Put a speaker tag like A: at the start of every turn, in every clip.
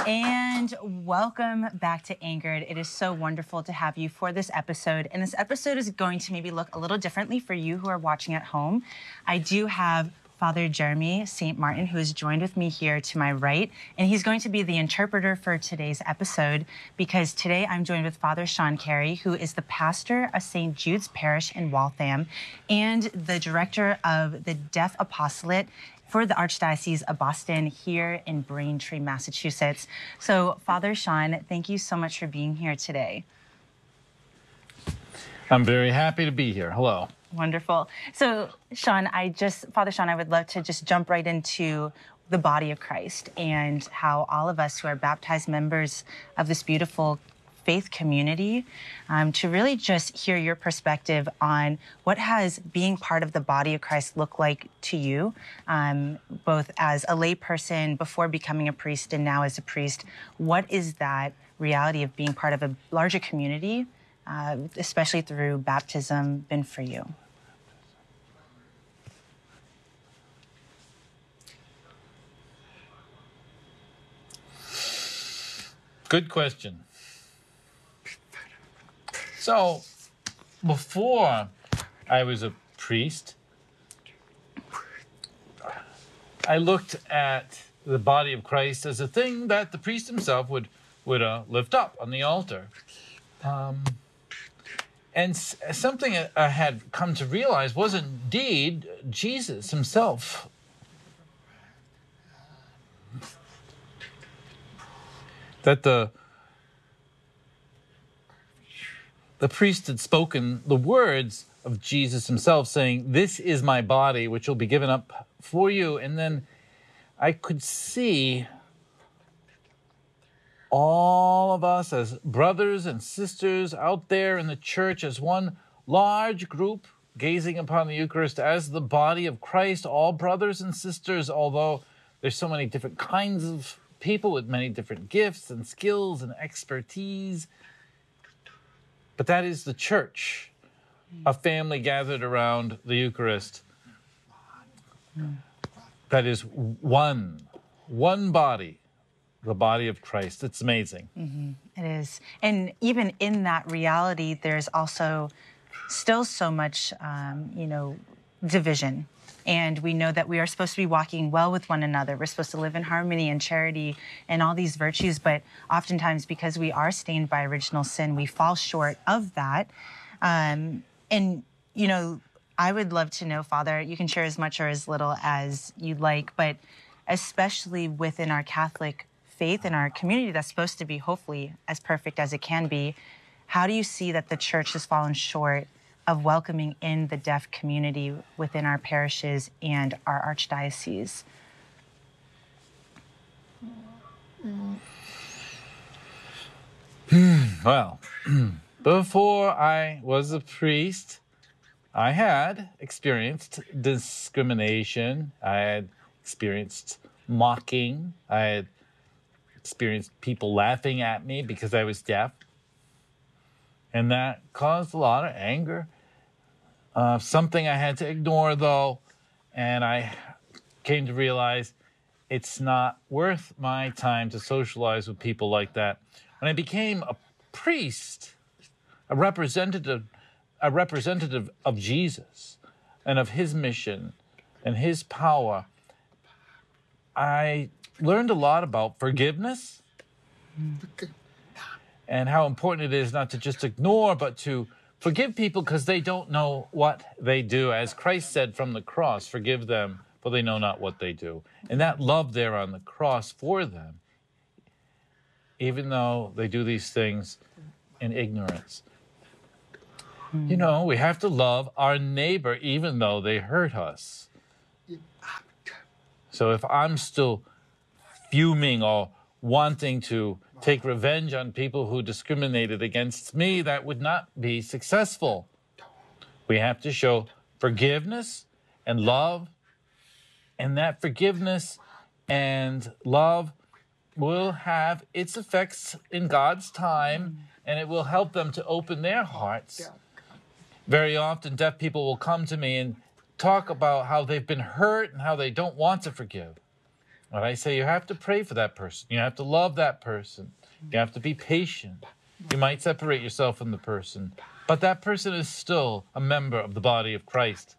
A: And welcome back to Anchored. It is so wonderful to have you for this episode. And this episode is going to maybe look a little differently for you who are watching at home. I do have Father Jeremy St. Martin, who has joined with me here to my right. And he's going to be the interpreter for today's episode, because today I'm joined with Father Sean Carey, who is the pastor of St. Jude's Parish in Waltham and the director of the Deaf Apostolate for the Archdiocese of Boston here in Braintree, Massachusetts. So, Father Sean, thank you so much for being here today.
B: I'm very happy to be here. Hello.
A: Wonderful. So, Sean, Father Sean, I would love to just jump right into the body of Christ and how all of us who are baptized members of this beautiful faith community, to really just hear your perspective on what has being part of the body of Christ look like to you, both as a lay person before becoming a priest and now as a priest. What is that reality of being part of a larger community, especially through baptism, been for you?
B: Good question. So, before I was a priest, I looked at the body of Christ as a thing that the priest himself would lift up on the altar. And something I had come to realize was indeed Jesus himself. That the priest had spoken the words of Jesus himself, saying, "This is my body, which will be given up for you." And then I could see all of us as brothers and sisters out there in the church as one large group, gazing upon the Eucharist as the body of Christ, all brothers and sisters, although there's so many different kinds of people with many different gifts and skills and expertise. But that is the church, a family gathered around the Eucharist. That is one body, the body of Christ. It's amazing.
A: Mm-hmm. It is. And even in that reality, there's also still so much, division. And we know that we are supposed to be walking well with one another. We're supposed to live in harmony and charity and all these virtues. But oftentimes, because we are stained by original sin, we fall short of that. I would love to know, Father, you can share as much or as little as you'd like, but especially within our Catholic faith and our community that's supposed to be hopefully as perfect as it can be, how do you see that the church has fallen short of welcoming in the deaf community within our parishes and our archdiocese?
B: Well, before I was a priest, I had experienced discrimination. I had experienced mocking. I had experienced people laughing at me because I was deaf. And that caused a lot of anger. Something I had to ignore, though, and I came to realize it's not worth my time to socialize with people like that. When I became a priest, a representative of Jesus and of his mission and his power, I learned a lot about forgiveness and how important it is not to just ignore, but to forgive people because they don't know what they do. As Christ said from the cross, forgive them, for they know not what they do. And that love there on the cross for them, even though they do these things in ignorance. You know, we have to love our neighbor even though they hurt us. So if I'm still fuming or wanting to take revenge on people who discriminated against me, that would not be successful. We have to show forgiveness and love, and that forgiveness and love will have its effects in God's time, and it will help them to open their hearts. Very often, deaf people will come to me and talk about how they've been hurt and how they don't want to forgive. But I say you have to pray for that person. You have to love that person. You have to be patient. You might separate yourself from the person, but that person is still a member of the body of Christ.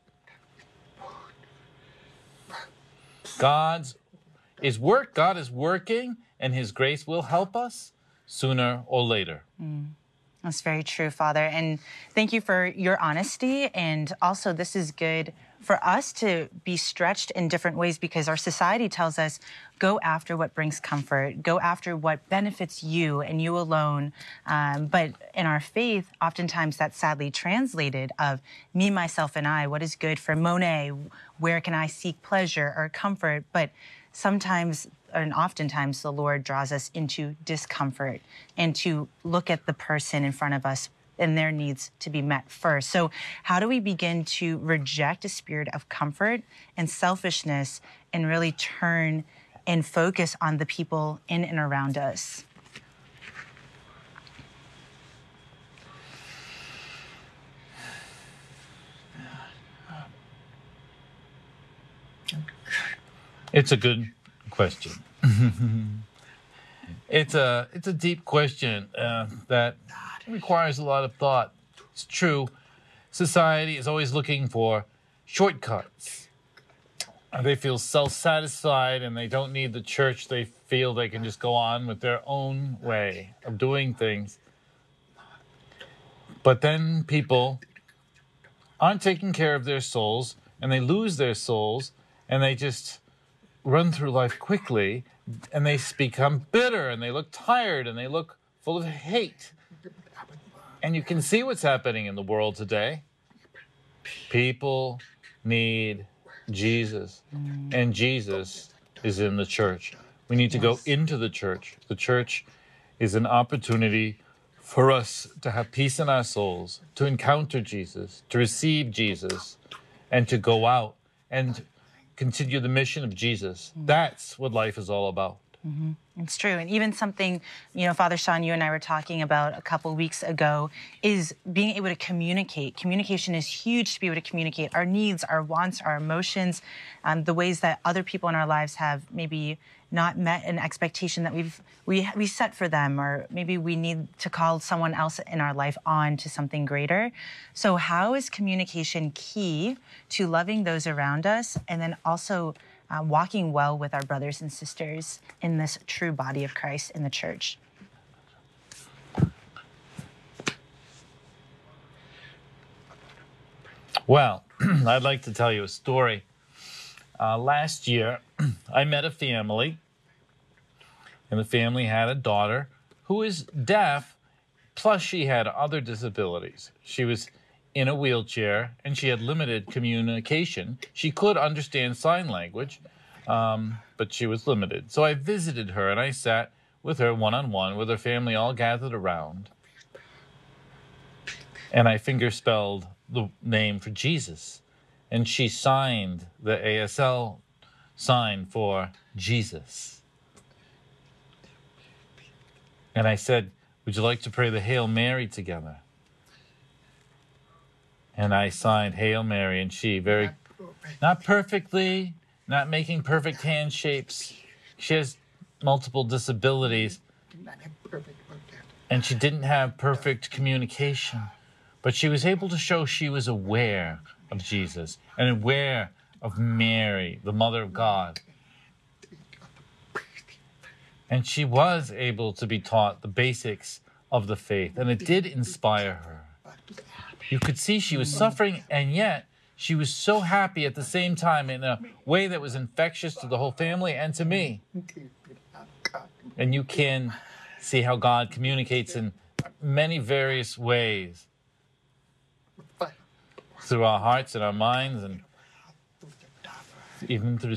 B: God is working, and his grace will help us sooner or later.
A: That's very true, Father. And thank you for your honesty. And also, this is good for us to be stretched in different ways because our society tells us, go after what brings comfort, go after what benefits you and you alone. But in our faith, oftentimes that's sadly translated of me, myself, and I. What is good for Monet? Where can I seek pleasure or comfort? But sometimes and oftentimes the Lord draws us into discomfort and to look at the person in front of us and their needs to be met first. So how do we begin to reject a spirit of comfort and selfishness and really turn and focus on the people in and around us?
B: It's a good question. It's a deep question that requires a lot of thought. It's true. Society is always looking for shortcuts. They feel self-satisfied and they don't need the church. They feel they can just go on with their own way of doing things. But then people aren't taking care of their souls and they lose their souls and they just run through life quickly and they become bitter and they look tired and they look full of hate. And you can see what's happening in the world today. People need Jesus, and Jesus is in the church. We need to go into the church. The church is an opportunity for us to have peace in our souls, to encounter Jesus, to receive Jesus, and to go out and continue the mission of Jesus. That's what life is all about.
A: It's true. And even something, Father Sean, you and I were talking about a couple weeks ago is being able to communicate. Communication is huge to be able to communicate our needs, our wants, our emotions, the ways that other people in our lives have maybe not met an expectation that we set for them, or maybe we need to call someone else in our life on to something greater. So how is communication key to loving those around us and then also walking well with our brothers and sisters in this true body of Christ in the church?
B: Well, I'd like to tell you a story. Last year, I met a family, and the family had a daughter who is deaf, plus she had other disabilities. She was in a wheelchair, and she had limited communication. She could understand sign language, but she was limited. So I visited her, and I sat with her one-on-one, with her family all gathered around. And I fingerspelled the name for Jesus. And she signed the ASL sign for Jesus. And I said, would you like to pray the Hail Mary together? And I signed Hail Mary, and she not perfectly, not making perfect hand shapes. She has multiple disabilities, and she didn't have perfect communication, but she was able to show she was aware of Jesus and aware of Mary, the Mother of God. And she was able to be taught the basics of the faith, and it did inspire her. You could see she was suffering, and yet she was so happy at the same time in a way that was infectious to the whole family and to me. And you can see how God communicates in many various ways through our hearts and our minds, and even through